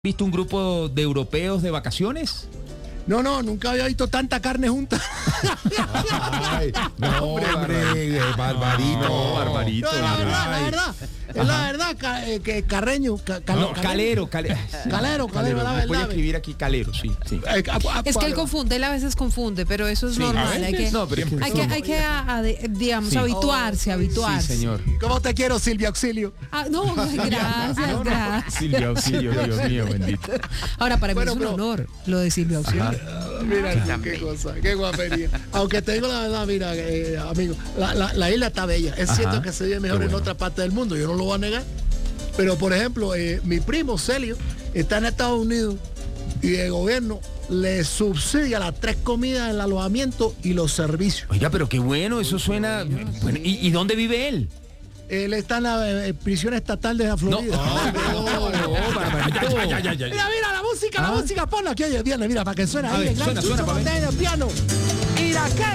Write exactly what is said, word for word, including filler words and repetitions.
¿Visto un grupo de europeos de vacaciones? No, no, nunca había visto tanta carne junta. Ay, no, hombre, hombre, barbarito. No, barbarito. No, la verdad, la verdad. Es la verdad, ca- eh, que Carreño. ca- cal- No, calero, calero. Calero, calero, la Voy a verdad. escribir aquí calero, sí, sí. Eh, a- a- Es que él confunde, él a veces confunde, pero eso es Sí, a normal. Hay veces que, no, pero es que hay que, hay que a- a de- digamos, Sí. habituarse, habituarse. Sí, señor. ¿Cómo te quiero, Silvia Auxilio? Ah, no, gracias, gracias. Silvia Auxilio, Dios mío, bendito. Ahora, para mí Bueno, es un pero- honor lo de Silvia Auxilio. Ah, mira, tú, qué cosa, qué guapería. Aunque te digo la verdad, mira, eh, amigo, la, la, la isla está bella. Es Ajá. cierto que se vive mejor Qué en bueno. otra parte del mundo, yo no lo voy a negar. Pero, por ejemplo, eh, mi primo Celio está en Estados Unidos y el gobierno le subsidia las tres comidas, el alojamiento y los servicios. Oiga, pero qué bueno, eso suena. Bueno, ¿y, y dónde vive él? Él está en la eh, prisión estatal de la Florida. no, no, barbarito. Ya, ya, ya, ya, Mira, mira, la música, Ah. la música, ponla aquí, oye, viene, mira, para que suene A ahí. ver, el gran suena, Chucho suena, pa' ver. Montaña en el piano. Iraquén.